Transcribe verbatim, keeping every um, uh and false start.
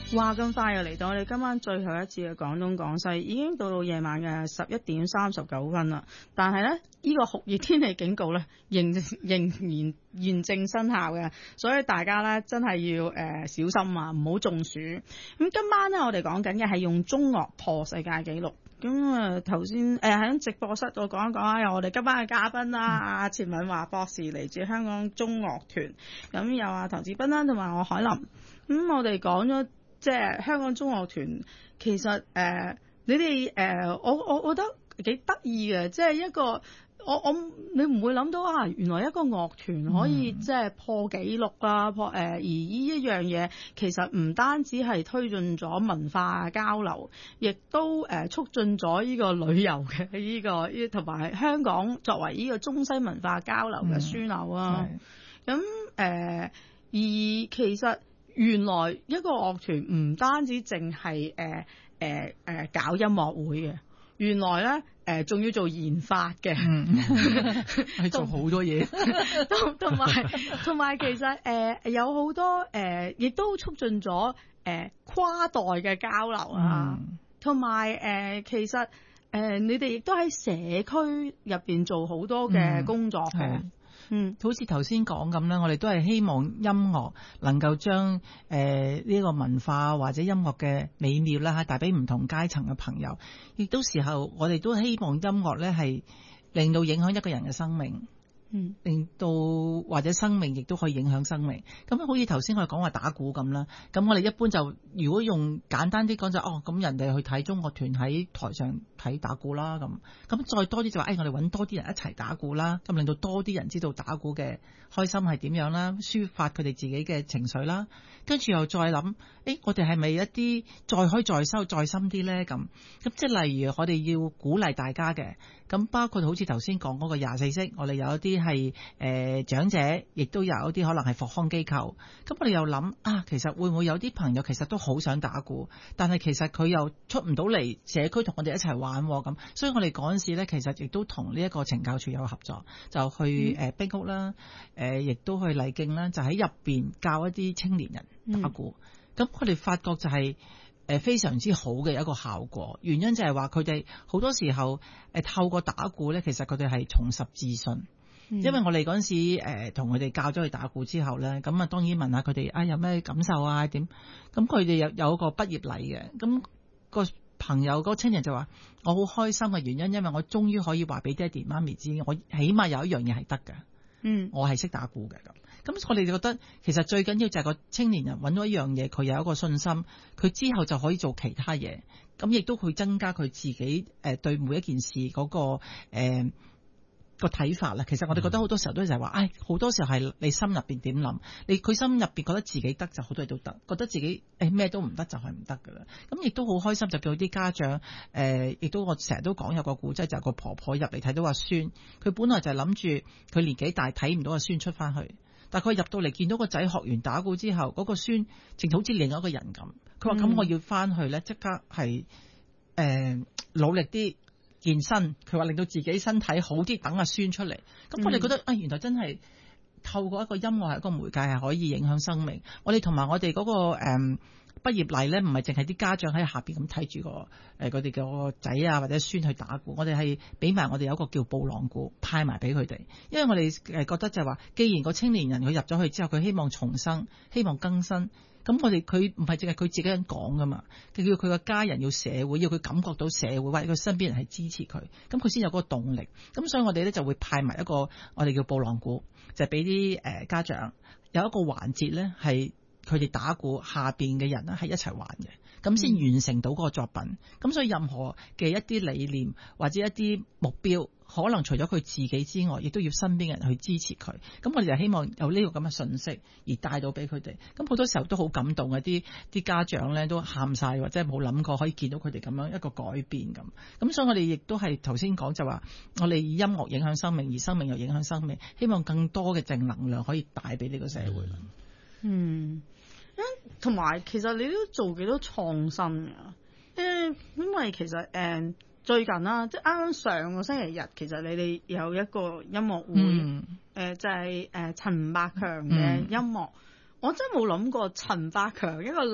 話咁快又嚟到我哋今晚最後一次嘅廣東廣西，已經到到夜晚嘅十一點三十九分啦。但係呢，呢、呢個酷熱天氣警告呢，仍仍然現正生效嘅，所以大家呢，真係要誒、呃、小心啊，唔好中暑。咁今晚呢，我哋講緊嘅係用中樂破世界紀錄。咁啊頭先誒喺直播室度講一講啊，有我哋今晚嘅嘉賓啦，阿、嗯、錢敏華博士嚟自香港中樂團，咁有阿唐志斌啦，同埋我海琳。咁、嗯、我哋講咗。即係香港中樂團，其實誒、呃，你哋誒、呃，我我我覺得幾得意嘅，即係一個我我你唔會諗到啊，原來一個樂團可以即係破紀錄啦，破誒、呃，而呢一樣嘢其實唔單止係推進咗文化交流，亦都誒、呃、促進咗呢個旅遊嘅呢個呢，同埋香港作為呢個中西文化交流嘅樞紐啊。咁誒、嗯呃，而其實。原來一個樂團唔單止淨係誒誒誒搞音樂會嘅，原來咧誒仲要做研發嘅，係、嗯、做好多嘢，同同埋同埋其實誒、呃、有好多誒，亦、呃、都促進咗誒、呃、跨代嘅交流啊，同埋誒其實誒、呃、你哋亦都喺社區入邊做好多嘅工作嘅。嗯嗯，好似頭先講咁啦，我哋都係希望音樂能夠將誒呢個文化或者音樂嘅美妙啦，帶俾唔同階層嘅朋友。亦都時候，我哋都希望音樂咧係令到影響一個人嘅生命。嗯，令到或者生命亦都可以影響生命。咁好似頭先我哋講話打鼓咁啦，咁我哋一般就如果用簡單啲講就哦，咁人哋去睇中樂團喺台上睇打鼓啦，咁咁再多啲就話，誒、哎、我哋揾多啲人一齊打鼓啦，咁令到多啲人知道打鼓嘅開心係點樣啦，抒發佢哋自己嘅情緒啦，跟住又再諗，誒、哎、我哋係咪一啲再開再收再深啲咧？咁咁即係例如我哋要鼓勵大家嘅，咁包括好似頭先講嗰個廿四式，我哋有一啲係誒長者，亦都有一啲可能係復康機構。咁我哋又諗啊，其實會唔會有啲朋友其實都好想打鼓，但係其實佢又出唔到嚟社區同我哋一齊玩咁，所以我哋嗰陣時咧，其實亦都同呢一個懲教處有合作，就去誒冰屋啦，誒亦都去麗徑啦，就喺入邊教一啲青年人打鼓。咁佢哋發覺就係誒非常之好嘅一個效果，原因就係話佢哋好多時候誒透過打鼓咧，其實佢哋係重拾自信。因為我哋嗰陣時誒同佢哋教咗佢打鼓之後咧，咁啊當然問下佢哋啊有咩感受啊點，咁佢哋有有一個畢業禮嘅，咁、個朋友嗰、個青年就話我好開心嘅原因，因為我終於可以話俾爹哋媽咪知，我起碼有一樣嘢係得㗎，嗯，我係識打鼓嘅咁。咁我哋就覺得其實最緊要就係個青年人揾到一樣嘢，佢有一個信心，佢之後就可以做其他嘢，咁亦都會增加佢自己誒對每一件事嗰、個誒。呃個睇法啦，其實我哋覺得好多時候都就係話，唉，好多時候係你心入邊點諗，你佢心入邊覺得自己得就好多嘢都得，覺得自己誒咩都唔得就係唔得噶啦。咁亦都好開心，就叫啲家長誒，亦、呃、都我成日都講有個故仔，就係、是、個婆婆入嚟睇到個孫，佢本來就係諗住佢年紀大睇唔到個孫出翻去，但佢入到嚟見到個仔學完打鼓之後，嗰、那個孫正好似另一個人咁，佢話咁我要翻去咧，即刻係誒、呃、努力啲。健身，佢話令到自己身體好啲，等阿孫出嚟。咁我哋覺得啊、嗯哎，原來真係透過一個音樂係一個媒介，係可以影響生命。我哋同埋我哋嗰、那個誒畢、嗯、業禮咧，唔係淨係啲家長喺下邊咁睇住個誒佢哋個仔啊或者孫去打鼓，我哋係俾埋我哋有一個叫布朗鼓派埋俾佢哋，因為我哋誒覺得就係話，既然個青年人佢入咗去之後，佢希望重生，希望更新。咁我哋佢唔係淨係佢自己人講噶嘛，佢叫佢個家人要社會，要佢感覺到社會或者佢身邊人係支持佢，咁佢先有嗰個動力。咁所以我哋咧就會派埋一個我哋叫布朗鼓，就係俾啲誒家長有一個環節咧，係佢哋打鼓下邊嘅人咧係一齊玩嘅，咁先完成到嗰個作品。咁、嗯、所以任何嘅一啲理念或者一啲目標，可能除咗佢自己之外，亦都要身邊嘅人去支持佢。咁我哋就希望有呢個咁嘅信息而帶到俾佢哋。咁好多時候都好感動嘅，啲啲家長咧都喊晒，或者冇諗過可以見到佢哋咁樣一個改變咁。咁所以我哋亦都係頭先講就話，我哋以音樂影響生命，而生命又影響生命，希望更多嘅正能量可以帶俾呢個社會。嗯， 同埋其實你都做幾多創新㗎？誒，因為其實誒。嗯最近啦，即係啱啱上個星期日，其實你哋有一個音樂會，誒、嗯呃、就係、是、誒、呃、陳百強嘅音樂，嗯、我真係冇諗過陳百強一個